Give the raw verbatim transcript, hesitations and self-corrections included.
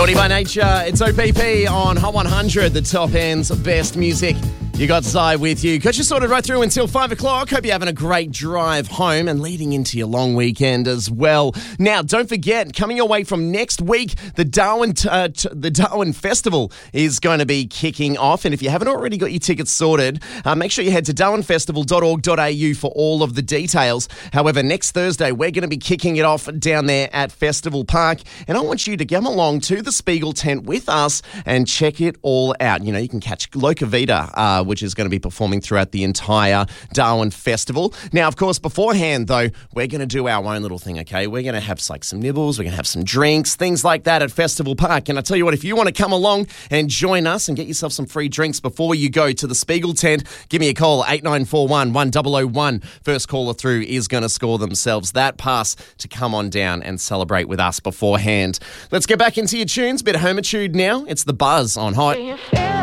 Naughty by Nature, it's O P P on Hot one hundred, the top end's best music. You got Zai with you. Got you sorted right through until five o'clock. Hope you're having a great drive home and leading into your long weekend as well. Now, don't forget, coming your way from next week, the Darwin t- uh, t- the Darwin Festival is going to be kicking off. And if you haven't already got your tickets sorted, uh, make sure you head to darwin festival dot org dot a u for all of the details. However, next Thursday, we're going to be kicking it off down there at Festival Park. And I want you to come along to the Spiegel tent with us and check it all out. You know, you can catch Loca Vita, uh, which is going to be performing throughout the entire Darwin Festival. Now, of course, beforehand, though, we're going to do our own little thing, okay? We're going to have like some nibbles, we're going to have some drinks, things like that at Festival Park. And I tell you what, if you want to come along and join us and get yourself some free drinks before you go to the Spiegel tent, give me a call, eight nine four one, one zero zero one. First caller through is going to score themselves that pass to come on down and celebrate with us beforehand. Let's get back into your tunes. Bit of Homitude now. It's The Buzz on Hot.